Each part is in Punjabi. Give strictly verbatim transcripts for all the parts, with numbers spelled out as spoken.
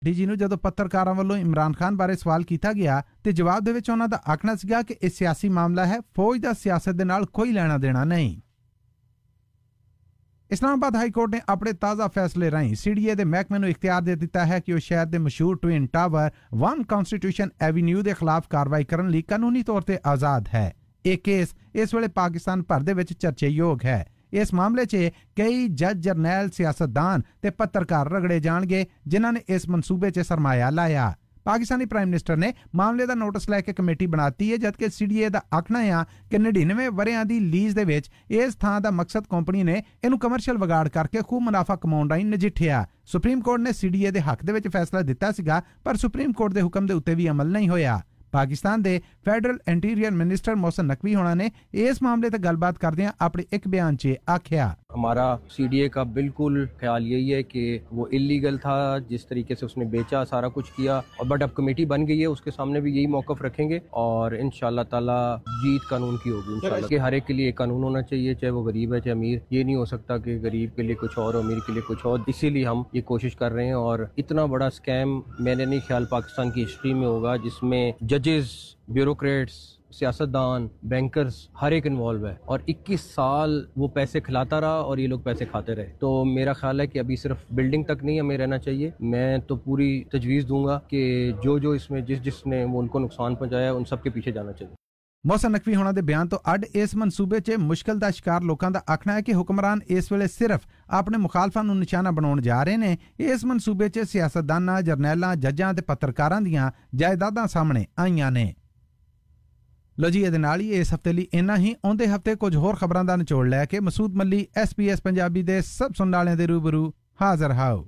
ਡੀਜੀ ਨੂੰ ਜਦੋਂ ਪੱਤਰਕਾਰਾਂ ਵੱਲੋਂ ਇਮਰਾਨ ਖਾਨ ਬਾਰੇ ਸਵਾਲ ਕੀਤਾ ਗਿਆ ਤੇ ਜਵਾਬ ਦੇ ਵਿੱਚ ਉਹਨਾਂ ਦਾ ਆਖਣਾ ਸੀਗਾ ਕਿ ਇਹ ਸਿਆਸੀ ਮਾਮਲਾ ਹੈ, ਫੌਜ ਦਾ ਸਿਆਸਤ ਦੇ ਨਾਲ ਕੋਈ ਲੈਣਾ ਦੇਣਾ ਨਹੀਂ। ਇਸਲਾਮਾਬਾਦ ਹਾਈ ਕੋਰਟ ਨੇ ਆਪਣੇ ਤਾਜ਼ਾ ਫੈਸਲੇ ਰਾਹੀਂ ਸੀਡੀਏ ਦੇ ਮਹਿਕਮੇ ਨੂੰ ਇਖਤਿਆਰ ਦੇ ਦਿੱਤਾ ਹੈ ਕਿ ਉਹ ਸ਼ਹਿਰ ਦੇ ਮਸ਼ਹੂਰ twin tower one constitution avenue ਦੇ ਖਿਲਾਫ ਕਾਰਵਾਈ ਕਰਨ ਲਈ ਕਾਨੂੰਨੀ ਤੌਰ ਤੇ ਆਜ਼ਾਦ ਹੈ। ਇਹ ਕੇਸ ਇਸ ਵੇਲੇ ਪਾਕਿਸਤਾਨ ਭਰ ਦੇ ਵਿੱਚ ਚਰਚੇਯੋਗ ਹੈ। ਇਸ ਮਾਮਲੇ 'ਚ ਕਈ ਜੱਜ, ਜਰਨੈਲ, ਸਿਆਸਤਦਾਨ ਤੇ ਪੱਤਰਕਾਰ ਰਗੜੇ ਜਾਣਗੇ ਜਿਨ੍ਹਾਂ ਨੇ ਇਸ ਮਨਸੂਬੇ 'ਚ ਸਰਮਾਇਆ ਲਾਇਆ। ਪਾਕਿਸਤਾਨੀ ਪ੍ਰਾਈਮ ਮਿਨਿਸਟਰ ਨੇ ਮਾਮਲੇ ਦਾ ਨੋਟਿਸ ਲੈ ਕੇ ਕਮੇਟੀ ਬਣਾਤੀ ਹੈ, ਜਦਕਿ ਸੀਡੀਏ ਦਾ ਆਖਣਾ ਆ ਕਿ ਨੜਿਨਵੇਂ ਵਰਿਆਂ ਦੀ ਲੀਜ਼ ਦੇ ਵਿੱਚ ਇਸ ਥਾਂ ਦਾ ਮਕਸਦ ਕੰਪਨੀ ਨੇ ਇਹਨੂੰ ਕਮਰਸ਼ੀਅਲ ਵਿਗਾੜ ਕਰਕੇ ਖੂਬ ਮੁਨਾਫਾ ਕਮਾਉਣ ਰਾਹੀਂ ਨਜਿੱਠਿਆ। ਸੁਪਰੀਮ ਕੋਰਟ ਨੇ ਸੀਡੀਏ ਦੇ ਹੱਕ ਦੇ ਵਿੱਚ ਫੈਸਲਾ ਦਿੱਤਾ ਸੀਗਾ, ਪਰ ਸੁਪਰੀਮ ਕੋਰਟ ਦੇ ਹੁਕਮ ਦੇ ਉੱਤੇ ਵੀ ਅਮਲ ਨਹੀਂ ਹੋਇਆ। ਪਾਕਿस्तान ਦੇ federal interior minister Mohsin Naqvi होना ने इस मामले तक गलबात करदे अपने एक बयान च आख्या, हमारा सीडीए का बिल्कुल ख्याल यही है कि वो इलीगल था जिस तरीके से उसने बेचा, सारा कुछ किया, और बट अब कमेटी बन गई है, उसके सामने भी यही मौकफ रखेंगे और इंशाल्लाह ताला जीत कानून की होगी इंशाल्लाह। कि हर एक के लिए कानून होना चाहिए, चाहे वो गरीब है चाहे अमीर। ये नहीं हो सकता कि गरीब के लिए कुछ और अमीर के लिए कुछ और। इसीलिए हम ये कोशिश कर रहे हैं, और इतना बड़ा स्कैम मैंने नहीं ख्याल पाकिस्तान की हिस्ट्री में होगा जिसमें जजेस, ब्यूरोक्रेट्स, सियासतदान, बैंकर्स हर एक इन्वॉल्व है, और इक्कीस साल वो पैसे खिलाता रहा और ये लोग पैसे खाते रहे। तो मेरा ख्याल है कि अभी सिर्फ बिल्डिंग तक नहीं हमें रहना चाहिए। मैं तो पूरी तजवीज़ दूंगा कि जो जो इसमें जिस जिसने वो उनको नुकसान पहुंचाया उन सब के पीछे जाना चाहिए। मोहसिन नकवी होना दे बयान तो अड इस मनसूबे च मुश्किल का शिकार लोगों का आखना है कि हुक्मरान इस वेले सिर्फ अपने मुखालफां नूं निशाना बनाउण जा रहे ने। इस मनसूबे च सियासतदानां, जरनैलां, जज्जां ते पत्रकारां दियां जायदादां सामने आईयां ने। लो जी ਇਹਦੇ ਨਾਲ ਹੀ ਇਸ ਹਫਤੇ ਲਈ ਇੰਨਾ ਹੀ। ਆਉਂਦੇ ਹਫਤੇ ਕੁਝ ਹੋਰ ਖਬਰਾਂ ਦਾ ਨਿਚੋੜ ਲੈ ਕੇ ਮਸੂਦ ਮੱਲੀ ਐਸ ਪੀ ਐਸ ਪੰਜਾਬੀ ਦੇ ਸਭ ਸੁਣਨ ਵਾਲਿਆਂ ਦੇ ਰੂਬਰੂ ਹਾਜ਼ਰ ਹਾਓ।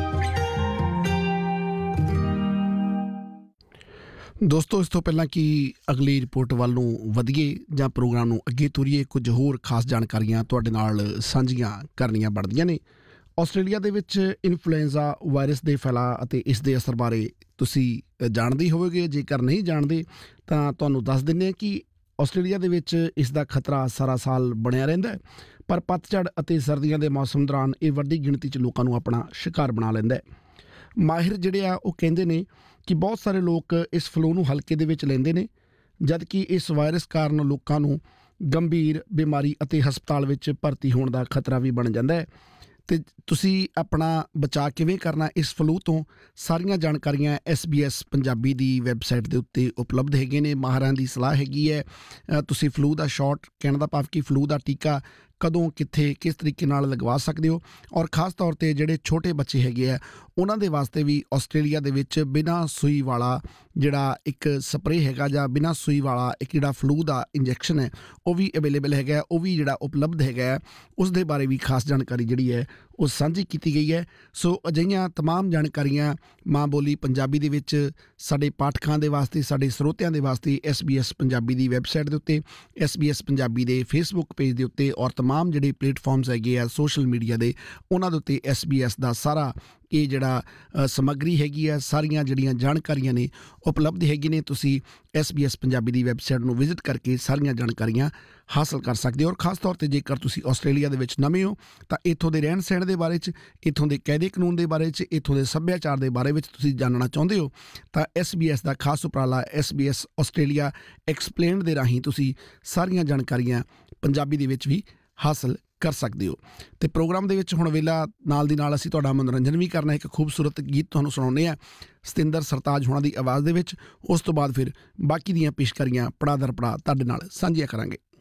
ਦੋਸਤੋ, ਇਸ ਤੋਂ ਪਹਿਲਾਂ ਕਿ ਅਗਲੀ ਰਿਪੋਰਟ ਵੱਲ ਨੂੰ ਵਧੀਏ ਜਾਂ ਪ੍ਰੋਗਰਾਮ ਨੂੰ ਅੱਗੇ ਤੋਰੀਏ, ਕੁਝ ਹੋਰ ਖਾਸ ਜਾਣਕਾਰੀਆਂ ਤੁਹਾਡੇ ਨਾਲ ਸਾਂਝੀਆਂ ਕਰਨੀਆਂ ਬਣਦੀਆਂ ਨੇ। ਆਸਟ੍ਰੇਲੀਆ ਦੇ ਵਿੱਚ ਇਨਫਲੂਐਂਜ਼ਾ ਵਾਇਰਸ ਦੇ ਫੈਲਾਅ ਅਤੇ ਇਸ ਦੇ ਅਸਰ ਬਾਰੇ ਤੁਸੀਂ ਜਾਣਦੇ ਹੋਵੋਗੇ। ਜੇਕਰ ਨਹੀਂ ਜਾਣਦੇ ਤਾਂ ਤੁਹਾਨੂੰ ਦੱਸ ਦਿੰਦੇ ਹਾਂ ਕਿ ਆਸਟ੍ਰੇਲੀਆ ਦੇ ਵਿੱਚ ਇਸ ਦਾ ਖਤਰਾ ਸਾਰਾ ਸਾਲ ਬਣਿਆ ਰਹਿੰਦਾ ਹੈ, ਪਰ ਪਤਝੜ ਅਤੇ ਸਰਦੀਆਂ ਦੇ ਮੌਸਮ ਦੌਰਾਨ ਇਹ ਵੱਡੀ ਗਿਣਤੀ 'ਚ ਲੋਕਾਂ ਨੂੰ ਆਪਣਾ ਸ਼ਿਕਾਰ ਬਣਾ ਲੈਂਦਾ ਹੈ। ਮਾਹਿਰ ਜਿਹੜੇ ਆ ਉਹ ਕਹਿੰਦੇ ਨੇ ਕਿ ਬਹੁਤ ਸਾਰੇ ਲੋਕ ਇਸ ਫਲੂ ਨੂੰ ਹਲਕੇ ਦੇ ਵਿੱਚ ਲੈਂਦੇ ਨੇ, ਜਦਕਿ ਇਸ ਵਾਇਰਸ ਕਾਰਨ ਲੋਕਾਂ ਨੂੰ ਗੰਭੀਰ ਬਿਮਾਰੀ ਅਤੇ ਹਸਪਤਾਲ ਵਿੱਚ ਭਰਤੀ ਹੋਣ ਦਾ ਖਤਰਾ ਵੀ ਬਣ ਜਾਂਦਾ ਹੈ। ਅਤੇ ਤੁਸੀਂ ਆਪਣਾ ਬਚਾਅ ਕਿਵੇਂ ਕਰਨਾ ਇਸ ਫਲੂ ਤੋਂ, ਸਾਰੀਆਂ ਜਾਣਕਾਰੀਆਂ ਐਸ ਬੀ ਐਸ ਪੰਜਾਬੀ ਦੀ ਵੈਬਸਾਈਟ ਦੇ ਉੱਤੇ ਉਪਲਬਧ ਹੈਗੇ ਨੇ। ਮਾਹਰਾਂ ਦੀ ਸਲਾਹ ਹੈਗੀ ਹੈ ਤੁਸੀਂ ਫਲੂ ਦਾ ਸ਼ਾਟ, ਕਹਿਣ ਦਾ ਭਾਵ ਕਿ ਫਲੂ ਦਾ ਟੀਕਾ ਕਦੋਂ, ਕਿੱਥੇ, ਕਿਸ ਤਰੀਕੇ ਨਾਲ ਲਗਵਾ ਸਕਦੇ ਹੋ। ਔਰ ਖ਼ਾਸ ਤੌਰ 'ਤੇ ਜਿਹੜੇ ਛੋਟੇ ਬੱਚੇ ਹੈਗੇ ਆ ਉਹਨਾਂ ਦੇ ਵਾਸਤੇ ਵੀ ਆਸਟ੍ਰੇਲੀਆ ਦੇ ਵਿੱਚ ਬਿਨਾਂ ਸੂਈ ਵਾਲਾ ਜਿਹੜਾ ਇੱਕ ਸਪਰੇਅ ਹੈਗਾ ਜਾਂ ਬਿਨਾਂ ਸੂਈ ਵਾਲਾ ਇੱਕ ਜਿਹੜਾ ਫਲੂ ਦਾ ਇੰਜੈਕਸ਼ਨ ਹੈ ਉਹ ਵੀ ਅਵੇਲੇਬਲ ਹੈਗਾ, ਉਹ ਵੀ ਜਿਹੜਾ ਉਪਲਬਧ ਹੈਗਾ। ਉਸ ਦੇ ਬਾਰੇ ਵੀ ਖਾਸ ਜਾਣਕਾਰੀ ਜਿਹੜੀ ਹੈ ਉਹ ਸਾਂਝੀ ਕੀਤੀ ਗਈ ਹੈ। ਸੋ ਅਜਿਹੀਆਂ ਤਮਾਮ ਜਾਣਕਾਰੀਆਂ ਮਾਂ ਬੋਲੀ ਪੰਜਾਬੀ ਦੇ ਵਿੱਚ ਸਾਡੇ ਪਾਠਕਾਂ ਦੇ ਵਾਸਤੇ, ਸਾਡੇ ਸਰੋਤਿਆਂ ਦੇ ਵਾਸਤੇ ਐਸ ਬੀ ਐਸ ਪੰਜਾਬੀ ਦੀ ਵੈਬਸਾਈਟ ਦੇ ਉੱਤੇ, ਐਸ ਬੀ ਐਸ ਪੰਜਾਬੀ ਦੇ ਫੇਸਬੁੱਕ ਪੇਜ ਦੇ ਉੱਤੇ ਔਰ ਤਮਾਮ ਜਿਹੜੇ ਪਲੇਟਫਾਰਮਸ ਹੈਗੇ ਆ ਸੋਸ਼ਲ ਮੀਡੀਆ ਦੇ, ਉਹਨਾਂ ਦੇ ਉੱਤੇ ਐਸ ਬੀ ਐਸ ਦਾ ਸਾਰਾ ਇਹ ਜਿਹੜਾ ਸਮੱਗਰੀ ਹੈਗੀ ਆ, ਸਾਰੀਆਂ ਜਿਹੜੀਆਂ ਜਾਣਕਾਰੀਆਂ ਨੇ ਉਪਲਬਧ ਹੈਗੀ ਨੇ। ਤੁਸੀਂ ਐਸ ਬੀ ਐਸ ਪੰਜਾਬੀ ਦੀ ਵੈਬਸਾਈਟ ਨੂੰ ਵਿਜ਼ਿਟ ਕਰਕੇ ਸਾਰੀਆਂ ਜਾਣਕਾਰੀਆਂ ਹਾਸਲ ਕਰ ਸਕਦੇ ਹੋ। ਔਰ ਖ਼ਾਸ ਤੌਰ 'ਤੇ ਜੇਕਰ ਤੁਸੀਂ ਆਸਟ੍ਰੇਲੀਆ ਦੇ ਵਿੱਚ ਨਵੇਂ ਹੋ ਤਾਂ ਇੱਥੋਂ ਦੇ ਰਹਿਣ ਸਹਿਣ ਦੇ ਬਾਰੇ 'ਚ, ਇੱਥੋਂ ਦੇ ਕਾਇਦੇ ਕਾਨੂੰਨ ਦੇ ਬਾਰੇ 'ਚ, ਇੱਥੋਂ ਦੇ ਸੱਭਿਆਚਾਰ ਦੇ ਬਾਰੇ ਵਿੱਚ ਤੁਸੀਂ ਜਾਣਨਾ ਚਾਹੁੰਦੇ ਹੋ ਤਾਂ ਐਸ ਬੀ ਐਸ ਦਾ ਖਾਸ ਉਪਰਾਲਾ S B S Australia explained ਦੇ ਰਾਹੀਂ ਤੁਸੀਂ ਸਾਰੀਆਂ ਜਾਣਕਾਰੀਆਂ ਪੰਜਾਬੀ ਦੇ ਵਿੱਚ ਵੀ ਹਾਸਲ ਕਰ ਸਕਦੇ ਹੋ। ਅਤੇ ਪ੍ਰੋਗਰਾਮ ਦੇ ਵਿੱਚ ਹੁਣ ਵੇਲਾ ਨਾਲ ਦੀ ਨਾਲ ਅਸੀਂ ਤੁਹਾਡਾ ਮਨੋਰੰਜਨ ਵੀ ਕਰਨਾ। ਇੱਕ ਖੂਬਸੂਰਤ ਗੀਤ ਤੁਹਾਨੂੰ ਸੁਣਾਉਂਦੇ ਹਾਂ ਸਤਿੰਦਰ ਸਰਤਾਜ ਹੋਣਾ ਦੀ ਆਵਾਜ਼ ਦੇ ਵਿੱਚ। ਉਸ ਤੋਂ ਬਾਅਦ ਫਿਰ ਬਾਕੀ ਦੀਆਂ ਪੇਸ਼ਕਾਰੀਆਂ ਪੜਾ ਦਰ ਪੜਾ ਤੁਹਾਡੇ ਨਾਲ ਸਾਂਝੀਆਂ ਕਰਾਂਗੇ।